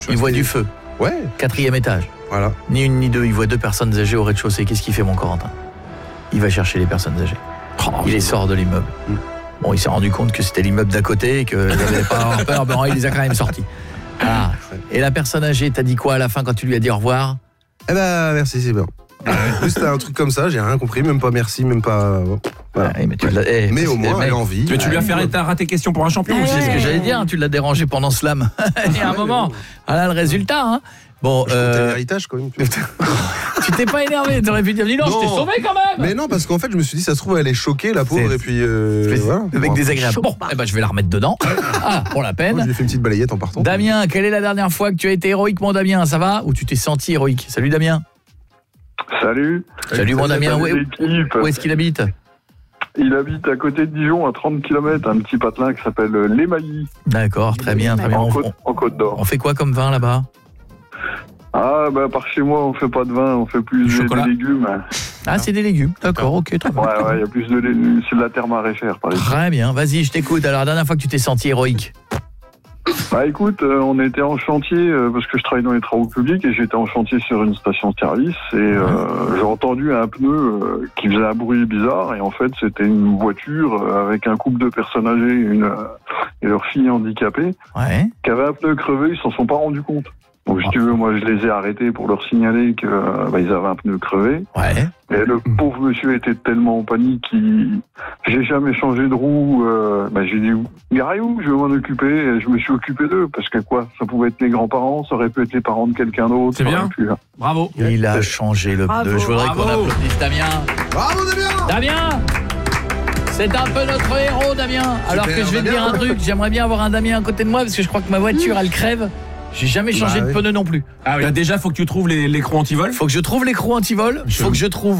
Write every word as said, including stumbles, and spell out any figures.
Il voit du feu. Ouais. Quatrième étage. Voilà. Ni une ni deux, il voit deux personnes âgées au rez-de-chaussée. Qu'est-ce qu'il fait, mon Corentin? Il va chercher les personnes âgées. Oh, il les sort de l'immeuble. Mm. Bon, il s'est rendu compte que c'était l'immeuble d'à côté et qu'il n'avait pas à avoir peur. Bon, il les a quand même sortis. Ah. Et la personne âgée, t'as dit quoi à la fin quand tu lui as dit au revoir? Eh ben, merci, c'est bien. Juste un truc comme ça, j'ai rien compris, même pas merci, même pas. Voilà. Ouais, mais, tu eh, mais au moins, elle a envie. Mais tu lui as fait rater question pour un champion ouais, aussi. C'est ce que j'allais dire, tu l'as dérangé pendant Slam. Il y a un moment. Voilà le résultat. Hein. Bon, je euh... l'héritage quand même. Tu t'es pas énervé, t'aurais pu dire dis non, non, je t'ai sauvé quand même. Mais non, parce qu'en fait, je me suis dit ça se trouve elle est choquée la pauvre et puis euh, voilà. Avec désagréable. Bon, eh ben je vais la remettre dedans. Ah, pour la peine. Moi, je lui ai fait une petite balayette en partant. Damien, quelle est la dernière fois que tu as été héroïque, mon Damien? Ça va? Ou tu t'es senti héroïque? Salut Damien. Salut. Salut, Salut mon Damien. Où, où est-ce qu'il habite? Il habite à côté de Dijon, à trente kilomètres, un petit patelin qui s'appelle l'Émailly. D'accord, très bien, très bien. En, on, Côte, en Côte d'Or. On fait quoi comme vin là-bas? Ah, bah par chez moi, on fait pas de vin, on fait plus des, des légumes. Ah, c'est des légumes, d'accord, ok, très bien. Ouais, ouais, il y a plus de légumes, c'est de la terre maraîchère, par exemple. Très bien, vas-y, je t'écoute. Alors, la dernière fois que tu t'es senti héroïque? Bah écoute, euh, on était en chantier, euh, parce que je travaille dans les travaux publics, et j'étais en chantier sur une station-service, et euh, mmh. j'ai entendu un pneu euh, qui faisait un bruit bizarre, et en fait, c'était une voiture euh, avec un couple de personnes âgées une, euh, et leur fille handicapée, ouais. qui avait un pneu crevé, ils s'en sont pas rendus compte. Donc si tu veux, moi je les ai arrêtés pour leur signaler que euh, bah, ils avaient un pneu crevé. Ouais. Et le pauvre monsieur était tellement en panique qu'il... J'ai jamais changé de roue. Euh, bah, j'ai dit, garez où, je vais m'en occuper. Et je me suis occupé d'eux. Parce que quoi, ça pouvait être les grands-parents, ça aurait pu être les parents de quelqu'un d'autre. C'est bien. Pu, hein. Bravo. Il a changé le pneu. Je voudrais qu'on applaudisse Damien. Bravo Damien. Damien, c'est un peu notre héros, Damien. Alors Super, que je vais te dire un truc, j'aimerais bien avoir un Damien à côté de moi parce que je crois que ma voiture, elle crève. J'ai jamais changé bah, de pneu oui. non plus. Ah oui. Déjà, faut que tu trouves les, l'écrou anti-vol. Faut que je trouve l'écrou anti-vol. Je... Faut que je trouve